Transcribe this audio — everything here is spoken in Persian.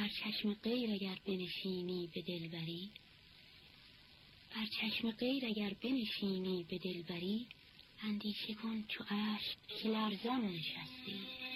بر چشم غیر اگر بنشینی به دلبری، بر چشم غیر اگر بنشینی به دلبری، اندیشه کن چو اشک که لرزان نشستی.